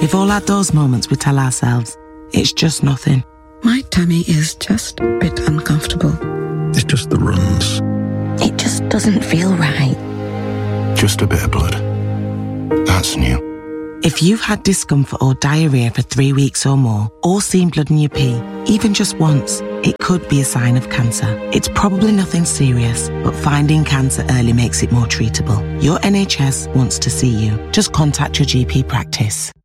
We've all had those moments we tell ourselves, it's just nothing. My tummy is just a bit uncomfortable. It's just the runs. It just doesn't feel right. Just a bit of blood. That's new. If you've had discomfort or diarrhea for 3 weeks or more, or seen blood in your pee, even just once, it could be a sign of cancer. It's probably nothing serious, but finding cancer early makes it more treatable. Your NHS wants to see you. Just contact your GP practice.